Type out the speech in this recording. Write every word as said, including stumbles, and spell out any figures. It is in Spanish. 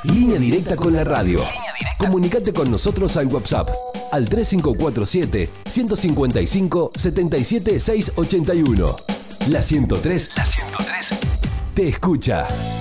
Línea directa con la radio. Comunicate con nosotros al WhatsApp al tres cinco cuatro siete, uno cinco cinco, siete siete seis ocho uno. La ciento tres, La ciento tres te escucha.